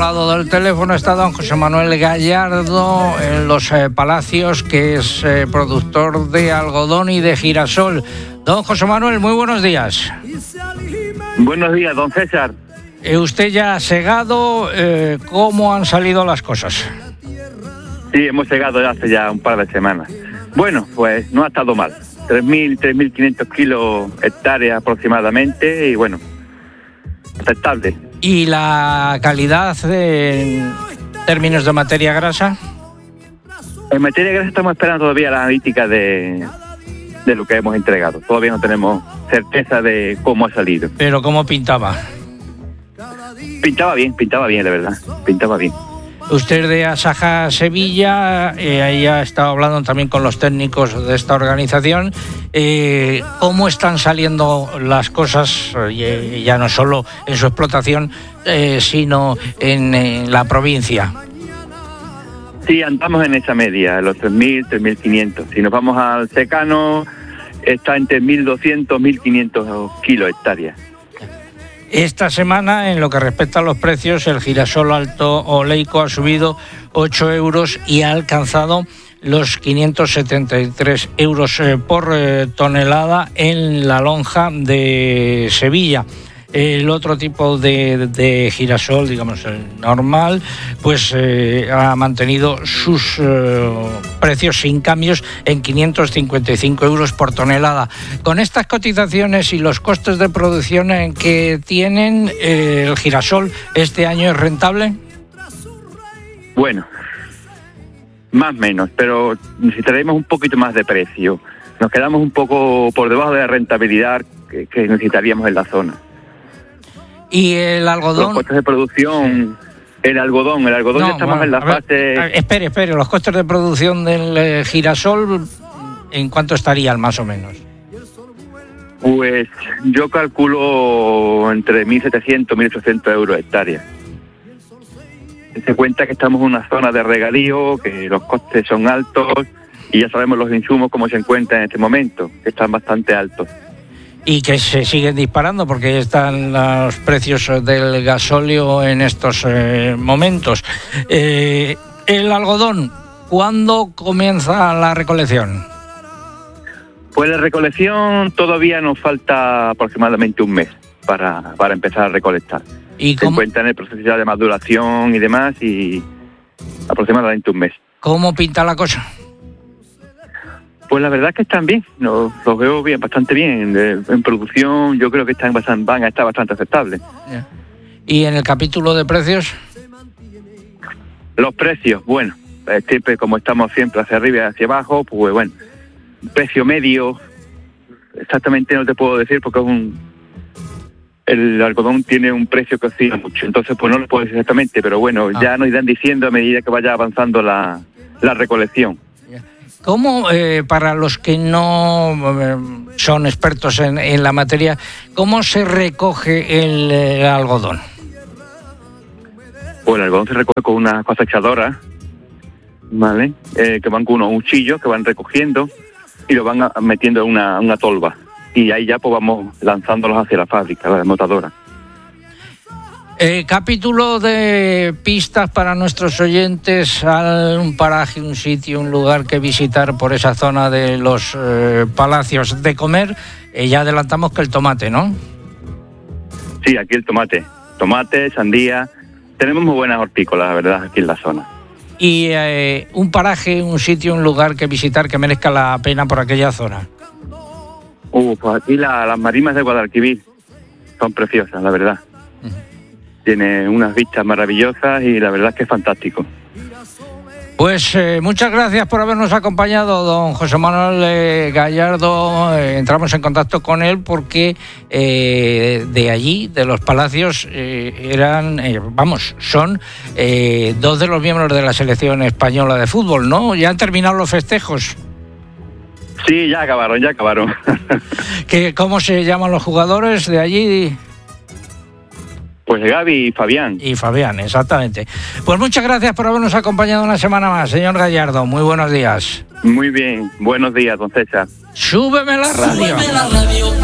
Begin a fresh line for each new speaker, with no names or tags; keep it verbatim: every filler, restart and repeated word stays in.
lado del teléfono está don José Manuel Gallardo en Los eh, Palacios, que es eh, productor de algodón y de girasol. Don José Manuel, muy buenos días.
Buenos días, don César.
Eh, usted ya ha segado, eh, ¿cómo han salido las cosas?
Sí, hemos llegado ya hace ya un par de semanas. Bueno, pues no ha estado mal. tres mil, tres mil quinientos kilos hectáreas aproximadamente y bueno, aceptable.
¿Y la calidad en términos de materia grasa?
En materia grasa estamos esperando todavía la analítica de, de lo que hemos entregado. Todavía no tenemos certeza de cómo ha salido.
¿Pero cómo pintaba?
Pintaba bien, pintaba bien, la verdad. Pintaba bien.
Usted de Asaja Sevilla, eh, ahí ha estado hablando también con los técnicos de esta organización. Eh, ¿Cómo están saliendo las cosas, eh, ya no solo en su explotación, eh, sino en, en la provincia?
Sí, andamos en esa media, los tres mil, tres mil quinientos. Si nos vamos al secano, está entre mil doscientos, mil quinientos kilos hectáreas.
Esta semana, en lo que respecta a los precios, el girasol alto oleico ha subido ocho euros y ha alcanzado los quinientos setenta y tres euros por tonelada en la lonja de Sevilla. El otro tipo de, de girasol, digamos el normal, pues eh, ha mantenido sus eh, precios sin cambios en quinientos cincuenta y cinco euros por tonelada. Con estas cotizaciones y los costes de producción en que tienen, eh, el girasol este año es rentable.
Bueno, más o menos, pero necesitaremos un poquito más de precio. Nos quedamos un poco por debajo de la rentabilidad que, que necesitaríamos en la zona.
¿Y el algodón?
Los costes de producción, sí. el algodón, el algodón no, ya estamos bueno, en la
ver,
fase...
Ver, espere, espere, los costes de producción del eh, girasol, ¿en cuánto estarían más o menos?
Pues yo calculo entre mil setecientos, mil ochocientos euros hectárea. Se cuenta que estamos en una zona de regadío, que los costes son altos y ya sabemos los insumos cómo se encuentran en este momento, que están bastante altos.
Y que se siguen disparando porque están los precios del gasóleo en estos eh, momentos. Eh, el algodón, ¿cuándo comienza la recolección?
Pues la recolección todavía nos falta aproximadamente un mes para, para empezar a recolectar.
¿Y
se encuentra en el proceso ya de maduración y demás y aproximadamente un mes.
¿Cómo pinta la cosa?
Pues la verdad es que están bien, los, los veo bien, bastante bien. De, en producción yo creo que están bastante, van a estar bastante aceptables.
Yeah. ¿Y en el capítulo de precios?
Los precios, bueno, siempre como estamos siempre hacia arriba y hacia abajo, pues bueno, precio medio, exactamente no te puedo decir porque es un... El algodón tiene un precio que oscila mucho, entonces pues no lo puedo decir exactamente, pero bueno, ah. ya nos irán diciendo a medida que vaya avanzando la, la recolección.
¿Cómo, eh, para los que no eh, son expertos en, en la materia, cómo se recoge el, el algodón?
Pues el algodón se recoge con una cosechadora, ¿vale? Eh, que van con unos cuchillos que van recogiendo y lo van a, metiendo en una, una tolva. Y ahí ya pues vamos lanzándolos hacia la fábrica, la desmotadora.
Eh, capítulo de pistas para nuestros oyentes, un paraje, un sitio, un lugar que visitar por esa zona de los eh, Palacios. De comer, eh, ya adelantamos que el tomate, ¿no?
Sí, aquí el tomate. Tomate, sandía. Tenemos muy buenas hortícolas, la verdad, aquí en la zona.
Y eh, un paraje, un sitio, un lugar que visitar que merezca la pena por aquella zona.
Uh, pues aquí la, las marimas de Guadalquivir son preciosas, la verdad. Tiene unas vistas maravillosas y la verdad es que es fantástico.
Pues eh, muchas gracias por habernos acompañado, don José Manuel eh, Gallardo. Eh, entramos en contacto con él porque eh, de allí, de los Palacios, eh, eran, eh, vamos, son eh, dos de los miembros de la selección española de fútbol, ¿no? ¿Ya han terminado los festejos?
Sí, ya acabaron, ya acabaron.
¿Qué, ¿Cómo se llaman los jugadores de allí?
Pues Gaby y Fabián.
Y Fabián, exactamente. Pues muchas gracias por habernos acompañado una semana más, señor Gallardo. Muy buenos días.
Muy bien, buenos días, don César.
Súbeme la radio. Súbeme la radio.